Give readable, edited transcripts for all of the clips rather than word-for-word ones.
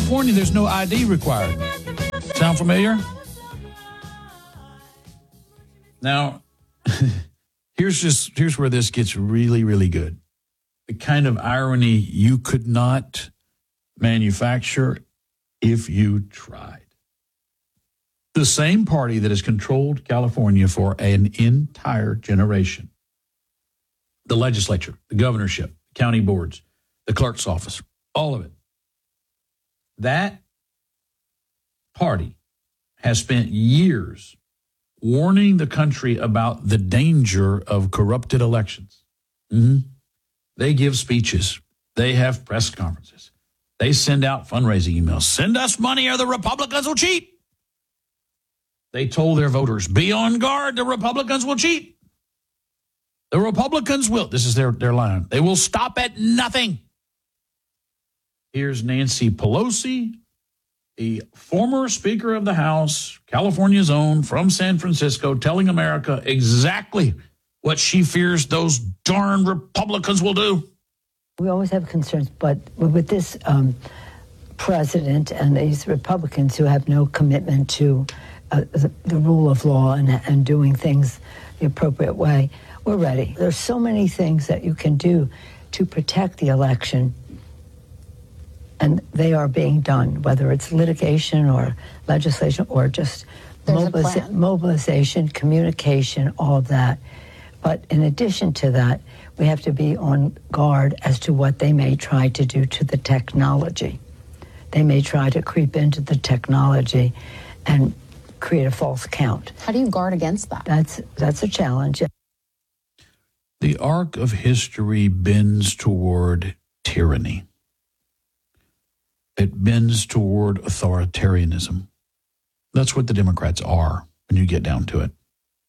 California, there's no ID required. Sound familiar? Now, here's where this gets really, really good. The kind of irony you could not manufacture if you tried. The same party that has controlled California for an entire generation, the legislature, the governorship, county boards, the clerk's office, all of it, that party has spent years warning the country about the danger of corrupted elections. Mm-hmm. They give speeches. They have press conferences. They send out fundraising emails. Send us money or the Republicans will cheat. They told their voters, be on guard, the Republicans will cheat. The Republicans will, this is their line, they will stop at nothing. Here's Nancy Pelosi, the former Speaker of the House, California's own, from San Francisco, telling America exactly what she fears those darn Republicans will do. We always have concerns, but with this president and these Republicans who have no commitment to the rule of law and doing things the appropriate way, we're ready. There's so many things that you can do to protect the election, and they are being done, whether it's litigation or legislation or just mobilization, communication, all of that. But in addition to that, we have to be on guard as to what they may try to do to the technology. They may try to creep into the technology and create a false count. How do you guard against that? That's a challenge. The arc of history bends toward tyranny. It bends toward authoritarianism. That's what the Democrats are when you get down to it.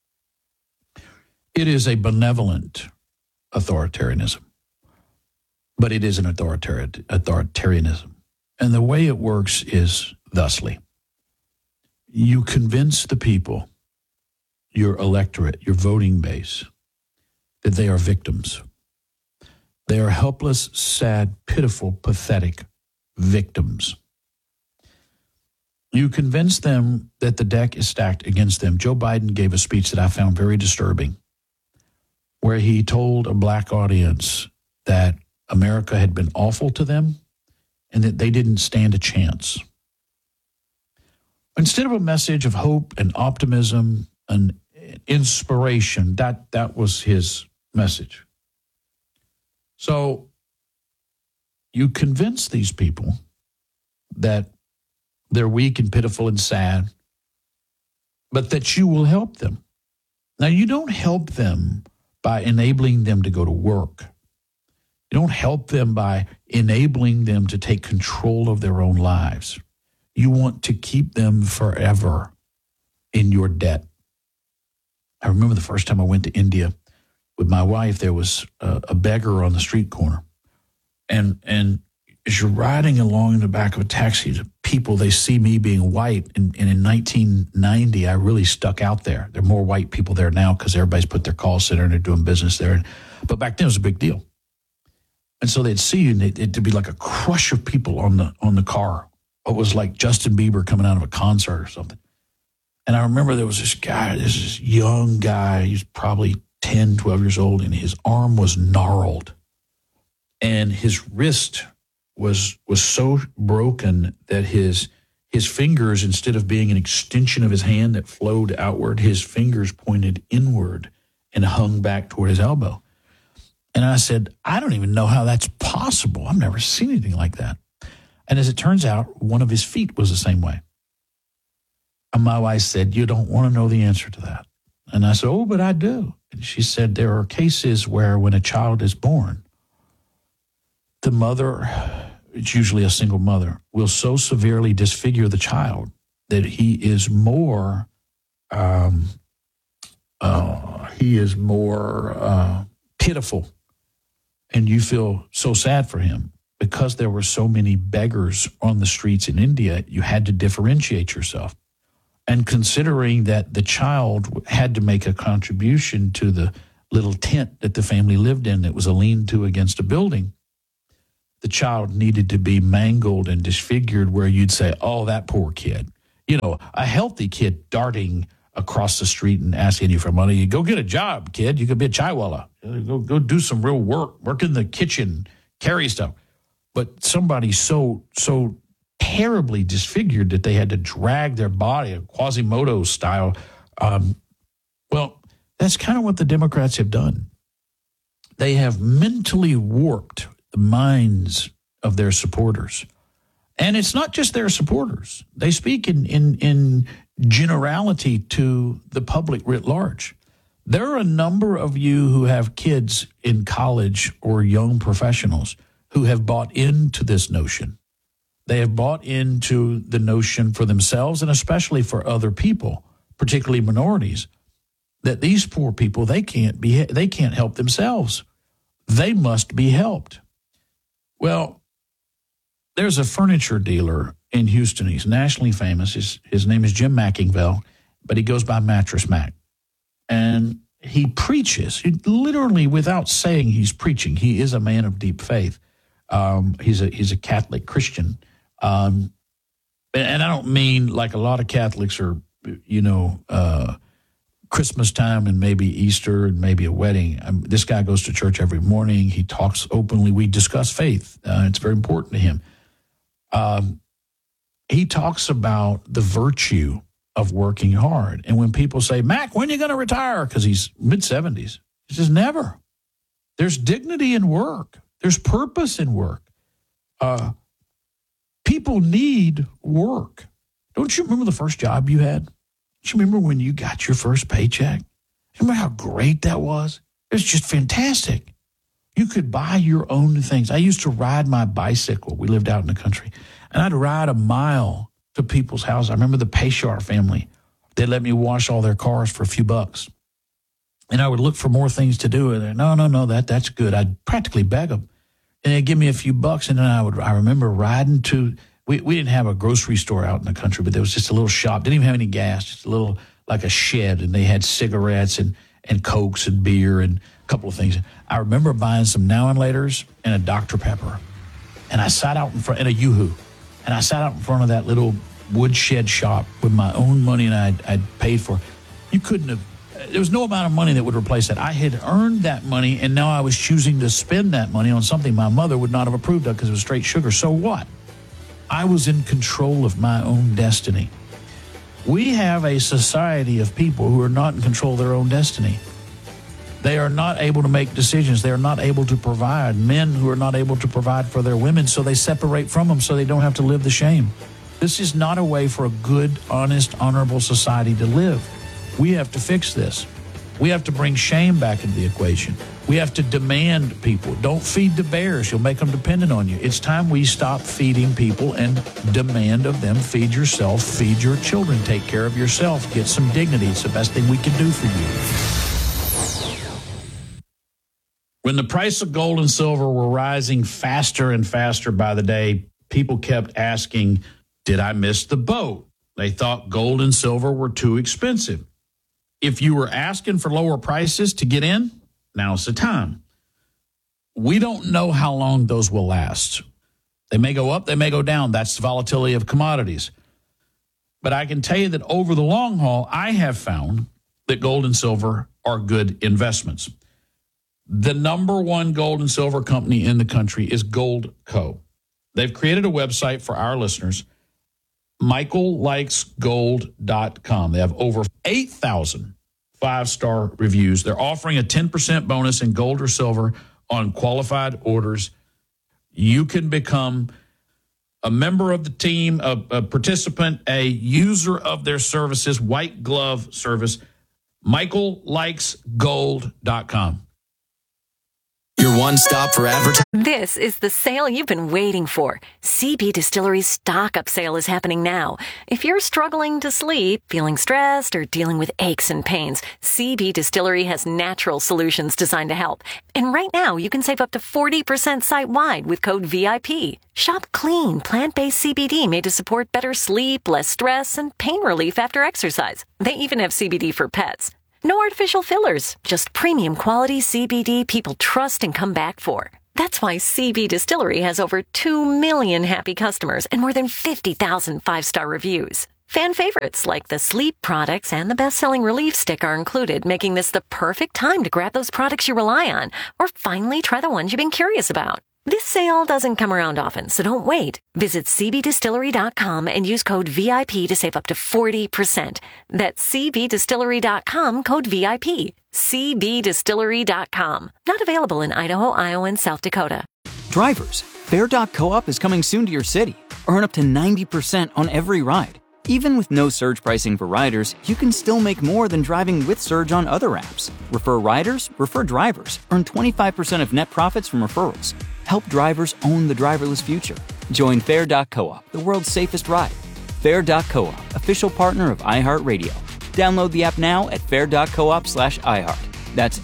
It is a benevolent authoritarianism, but it is an authoritarianism. And the way it works is thusly. You convince the people, your electorate, your voting base, that they are victims. They are helpless, sad, pitiful, pathetic victims. You convince them that the deck is stacked against them. Joe Biden gave a speech that I found very disturbing, where he told a black audience that America had been awful to them and that they didn't stand a chance. Instead of a message of hope and optimism and inspiration, that was his message. So you convince these people that they're weak and pitiful and sad, but that you will help them. Now, you don't help them by enabling them to go to work. You don't help them by enabling them to take control of their own lives. You want to keep them forever in your debt. I remember the first time I went to India with my wife, there was a beggar on the street corner. And as you're riding along in the back of a taxi, the people, they see me being white. And in 1990, I really stuck out there. There are more white people there now because everybody's put their call center and they're doing business there. But back then it was a big deal. And so they'd see you and it'd be like a crush of people on the car. It was like Justin Bieber coming out of a concert or something. And I remember there was this young guy, he's probably 10, 12 years old, and his arm was gnarled. And his wrist was so broken that his fingers, instead of being an extension of his hand that flowed outward, his fingers pointed inward and hung back toward his elbow. And I said, I don't even know how that's possible. I've never seen anything like that. And as it turns out, one of his feet was the same way. And my wife said, you don't want to know the answer to that. And I said, oh, but I do. And she said, there are cases where when a child is born, the mother, it's usually a single mother, will so severely disfigure the child that he is more pitiful. And you feel so sad for him. Because there were so many beggars on the streets in India, you had to differentiate yourself. And considering that the child had to make a contribution to the little tent that the family lived in that was a lean-to against a building, the child needed to be mangled and disfigured where you'd say, oh, that poor kid. You know, a healthy kid darting across the street and asking you for money. You go get a job, kid. You could be a chaiwala. Go do some real work in the kitchen, carry stuff. But somebody so terribly disfigured that they had to drag their body, a Quasimodo style. Well, that's kind of what the Democrats have done. They have mentally warped the minds of their supporters. And it's not just their supporters. They speak in generality to the public writ large. There are a number of you who have kids in college or young professionals who have bought into this notion. They have bought into the notion for themselves and especially for other people, particularly minorities, that these poor people, they can't help themselves. They must be helped. Well, there's a furniture dealer in Houston. He's nationally famous. His name is Jim Mackingville, but he goes by Mattress Mac. And he preaches, literally without saying he's preaching. He is a man of deep faith. He's a Catholic Christian. And I don't mean like a lot of Catholics are, Christmas time and maybe Easter and maybe a wedding. This guy goes to church every morning. He talks openly. We discuss faith. It's very important to him. He talks about the virtue of working hard. And when people say, Mac, when are you going to retire? Because he's mid-70s. He says, never. There's dignity in work. There's purpose in work. People need work. Don't you remember the first job you had? Do you remember when you got your first paycheck? Remember how great that was? It was just fantastic. You could buy your own things. I used to ride my bicycle. We lived out in the country. And I'd ride a mile to people's houses. I remember the Payshar family. They let me wash all their cars for a few bucks. And I would look for more things to do. And no, that's good. I'd practically beg them. And they'd give me a few bucks. And then I remember riding to, we didn't have a grocery store out in the country, but there was just a little shop. Didn't even have any gas, just a little, like a shed. And they had cigarettes and Cokes and beer and a couple of things. I remember buying some Now and Laters and a Dr. Pepper. And I sat out in front, and a Yoo-Hoo. And I sat out in front of that little woodshed shop with my own money, and I'd paid for. You couldn't have, there was no amount of money that would replace that. I had earned that money, and now I was choosing to spend that money on something my mother would not have approved of because it was straight sugar. So what? I was in control of my own destiny. We have a society of people who are not in control of their own destiny. They are not able to make decisions. They are not able to provide. Men who are not able to provide for their women, so they separate from them so they don't have to live the shame. This is not a way for a good, honest, honorable society to live. We have to fix this. We have to bring shame back into the equation. We have to demand people. Don't feed the bears. You'll make them dependent on you. It's time we stop feeding people and demand of them. Feed yourself. Feed your children. Take care of yourself. Get some dignity. It's the best thing we can do for you. When the price of gold and silver were rising faster and faster by the day, people kept asking, did I miss the boat? They thought gold and silver were too expensive. If you were asking for lower prices to get in, now's the time. We don't know how long those will last. They may go up, they may go down. That's the volatility of commodities. But I can tell you that over the long haul, I have found that gold and silver are good investments. The number one gold and silver company in the country is Goldco. They've created a website for our listeners, michaellikesgold.com. They have over 8,000 five-star reviews. They're offering a 10% bonus in gold or silver on qualified orders. You can become a member of the team, a participant, a user of their services, white glove service, michaellikesgold.com. Your one-stop for advertising. This is the sale you've been waiting for. CB Distillery's stock-up sale is happening now. If you're struggling to sleep, feeling stressed, or dealing with aches and pains, CB Distillery has natural solutions designed to help. And right now, you can save up to 40% site-wide with code VIP. Shop clean, plant-based CBD made to support better sleep, less stress, and pain relief after exercise. They even have CBD for pets. No artificial fillers, just premium quality CBD people trust and come back for. That's why CB Distillery has over 2 million happy customers and more than 50,000 five-star reviews. Fan favorites like the sleep products and the best-selling Relief Stick are included, making this the perfect time to grab those products you rely on or finally try the ones you've been curious about. This sale doesn't come around often, so don't wait. Visit cbdistillery.com and use code VIP to save up to 40%. That's cbdistillery.com, code VIP. cbdistillery.com. Not available in Idaho, Iowa, and South Dakota. Drivers, Fair.coop is coming soon to your city. Earn up to 90% on every ride. Even with no surge pricing for riders, you can still make more than driving with Surge on other apps. Refer riders, refer drivers. Earn 25% of net profits from referrals. Help drivers own the driverless future. Join Fair.coop, the world's safest ride. Fair.coop, official partner of iHeartRadio. Download the app now at fair.coop/iHeart. That's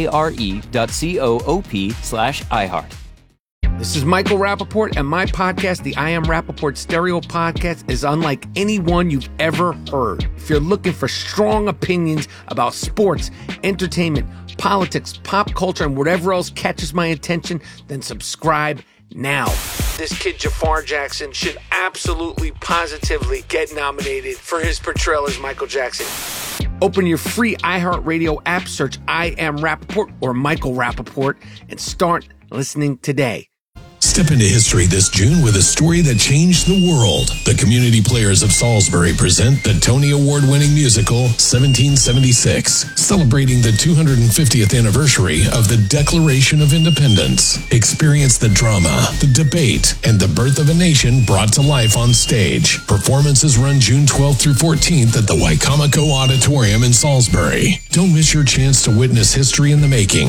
FARE.coop/iHeart. This is Michael Rappaport, and my podcast, the I Am Rappaport Stereo Podcast, is unlike anyone you've ever heard. If you're looking for strong opinions about sports, entertainment, politics, pop culture, and whatever else catches my attention, then subscribe now. This kid, Jafar Jackson, should absolutely, positively get nominated for his portrayal as Michael Jackson. Open your free iHeartRadio app, search I Am Rappaport or Michael Rappaport, and start listening today. Step into history this June with a story that changed the world. The Community Players of Salisbury present the Tony Award-winning musical 1776, celebrating the 250th anniversary of the Declaration of Independence. Experience the drama, the debate, and the birth of a nation brought to life on stage. Performances run June 12th through 14th at the Wicomico Auditorium in Salisbury. Don't miss your chance to witness history in the making.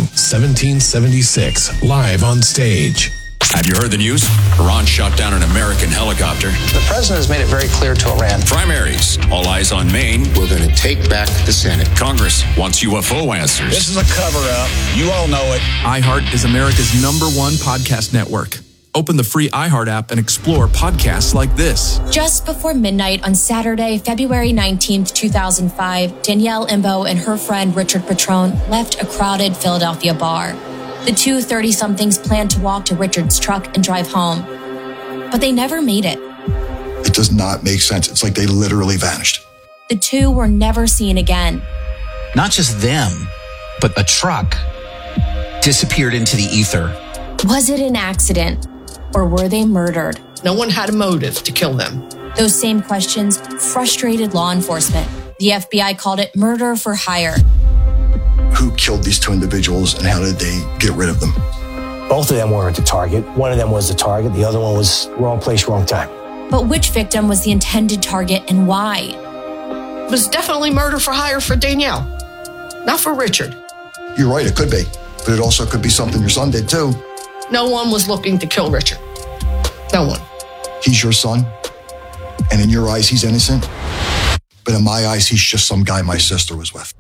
1776, live on stage. Have you heard the news? Iran shot down an American helicopter. The president has made it very clear to Iran. Primaries. All eyes on Maine. We're going to take back the Senate. Congress wants UFO answers. This is a cover-up. You all know it. iHeart is America's #1 podcast network. Open the free iHeart app and explore podcasts like this. Just before midnight on Saturday, February 19th, 2005, Danielle Imbo and her friend Richard Petrone left a crowded Philadelphia bar. The two 30-somethings planned to walk to Richard's truck and drive home, but they never made it. It does not make sense. It's like they literally vanished. The two were never seen again. Not just them, but a truck disappeared into the ether. Was it an accident, or were they murdered? No one had a motive to kill them. Those same questions frustrated law enforcement. The FBI called it murder for hire. Who killed these two individuals and how did they get rid of them? Both of them weren't the target. One of them was the target. The other one was wrong place, wrong time. But which victim was the intended target and why? It was definitely murder for hire for Danielle, not for Richard. You're right, it could be. But it also could be something your son did too. No one was looking to kill Richard. No one. He's your son. And in your eyes, he's innocent. But in my eyes, he's just some guy my sister was with.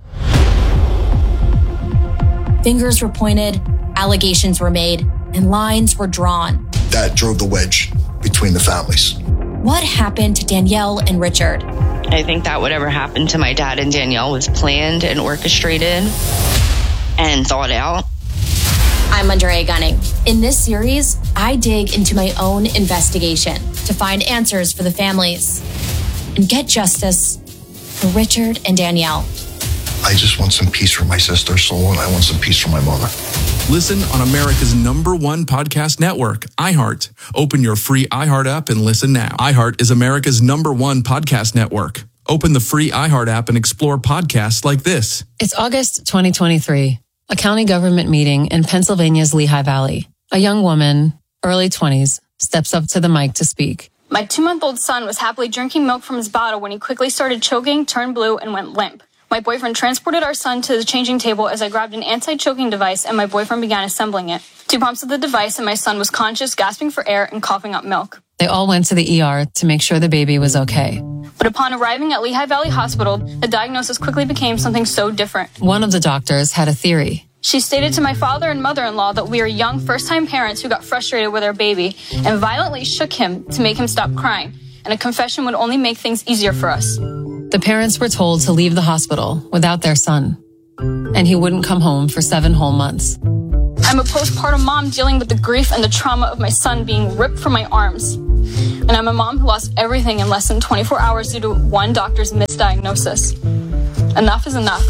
Fingers were pointed, allegations were made, and lines were drawn. That drove the wedge between the families. What happened to Danielle and Richard? I think that whatever happened to my dad and Danielle was planned and orchestrated and thought out. I'm Andrea Gunning. In this series, I dig into my own investigation to find answers for the families and get justice for Richard and Danielle. I just want some peace for my sister's soul, and I want some peace for my mother. Listen on America's #1 podcast network, iHeart. Open your free iHeart app and listen now. iHeart is America's #1 podcast network. Open the free iHeart app and explore podcasts like this. It's August 2023, a county government meeting in Pennsylvania's Lehigh Valley. A young woman, early 20s, steps up to the mic to speak. My 2-month-old son was happily drinking milk from his bottle when he quickly started choking, turned blue, and went limp. My boyfriend transported our son to the changing table as I grabbed an anti-choking device and my boyfriend began assembling it. 2 pumps of the device and my son was conscious, gasping for air and coughing up milk. They all went to the ER to make sure the baby was okay. But upon arriving at Lehigh Valley Hospital, the diagnosis quickly became something so different. One of the doctors had a theory. She stated to my father and mother-in-law that we are young first-time parents who got frustrated with our baby and violently shook him to make him stop crying, and a confession would only make things easier for us. The parents were told to leave the hospital without their son, and he wouldn't come home for 7 whole months. I'm a postpartum mom dealing with the grief and the trauma of my son being ripped from my arms. And I'm a mom who lost everything in less than 24 hours due to one doctor's misdiagnosis. Enough is enough.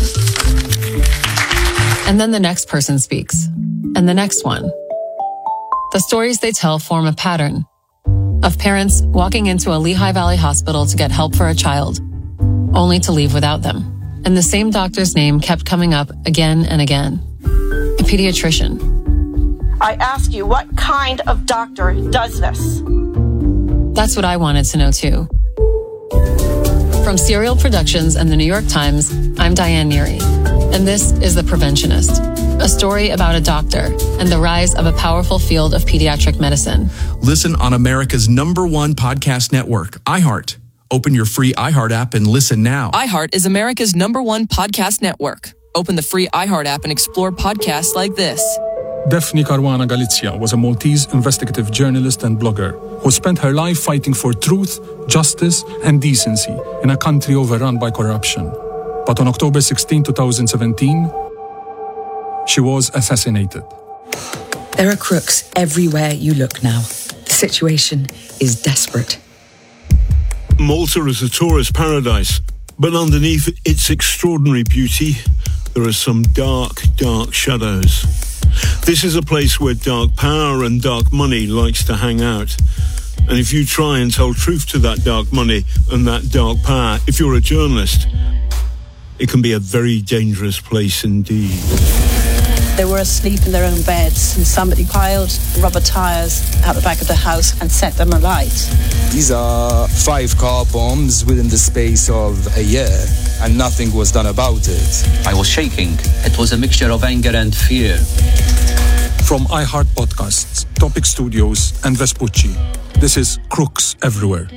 And then the next person speaks. And the next one. The stories they tell form a pattern of parents walking into a Lehigh Valley hospital to get help for a child, only to leave without them. And the same doctor's name kept coming up again and again. A pediatrician. I ask you, what kind of doctor does this? That's what I wanted to know too. From Serial Productions and the New York Times, I'm Diane Neary. And this is The Preventionist, a story about a doctor and the rise of a powerful field of pediatric medicine. Listen on America's #1 podcast network, iHeart. Open your free iHeart app and listen now. iHeart is America's #1 podcast network. Open the free iHeart app and explore podcasts like this. Daphne Caruana Galizia was a Maltese investigative journalist and blogger who spent her life fighting for truth, justice, and decency in a country overrun by corruption. But on October 16, 2017, she was assassinated. There are crooks everywhere you look now. The situation is desperate. Malta is a tourist paradise, but underneath its extraordinary beauty, there are some dark, dark shadows. This is a place where dark power and dark money likes to hang out. And if you try and tell truth to that dark money and that dark power, if you're a journalist, it can be a very dangerous place indeed. They were asleep in their own beds and somebody piled rubber tires out the back of the house and set them alight. These are 5 car bombs within the space of a year, and nothing was done about it. I was shaking. It was a mixture of anger and fear. From iHeart Podcasts, Topic Studios, and Vespucci, this is Crooks Everywhere.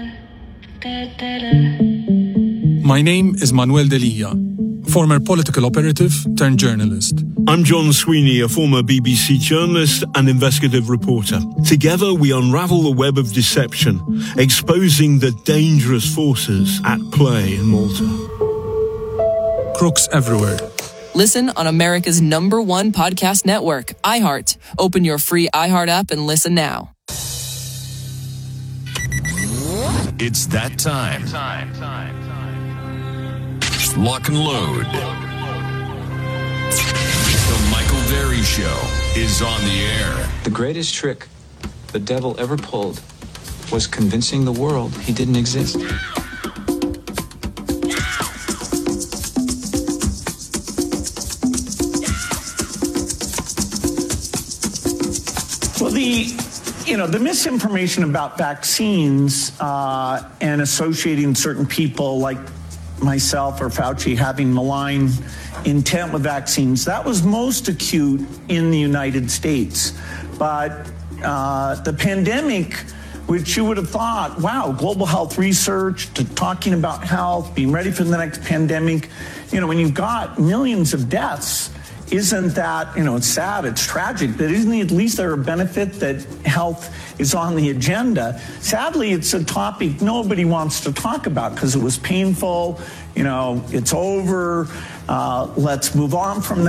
My name is Manuel Delia, former political operative turned journalist. I'm John Sweeney, a former BBC journalist and investigative reporter. Together we unravel the web of deception, exposing the dangerous forces at play in Malta. Crooks Everywhere. Listen on America's #1 podcast network, iHeart. Open your free iHeart app and listen now. It's that time. Lock and load. The Michael Berry Show is on the air. The greatest trick the devil ever pulled was convincing the world he didn't exist. Well, the misinformation about vaccines and associating certain people like myself or Fauci having malign intent with vaccines, that was most acute in the United States. But the pandemic, which you would have thought, wow, global health research, to talking about health, being ready for the next pandemic, when you've got millions of deaths, isn't that, it's sad, it's tragic, but isn't at least there a benefit that health is on the agenda? Sadly, it's a topic nobody wants to talk about because it was painful, it's over, let's move on from that.